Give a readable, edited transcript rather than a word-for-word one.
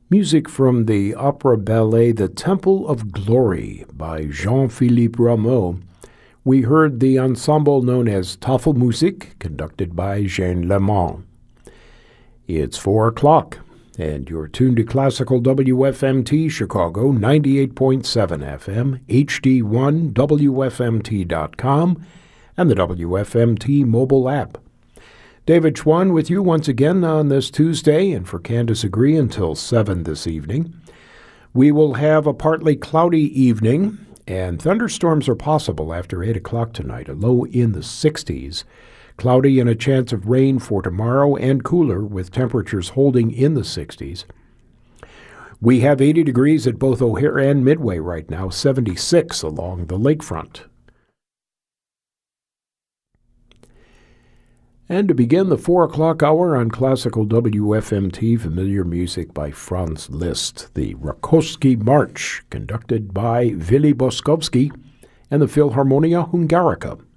Music from the opera ballet The Temple of Glory by Jean-Philippe Rameau. We heard the ensemble known as Tafelmusik, conducted by Jean Lemond. It's 4 o'clock, and you're tuned to Classical WFMT Chicago, 98.7 FM, HD1, WFMT.com, and the WFMT mobile app. David Schwann with you once again on this Tuesday, and for Candace Agree until 7 this evening. We will have a partly cloudy evening, and thunderstorms are possible after 8 o'clock tonight, a low in the 60s. Cloudy and a chance of rain for tomorrow, and cooler with temperatures holding in the 60s. We have 80 degrees at both O'Hare and Midway right now, 76 along the lakefront. And to begin the 4 o'clock hour on Classical WFMT, familiar music by Franz Liszt, the Rakowski March, conducted by Willy Boskowski and the Philharmonia Hungarica.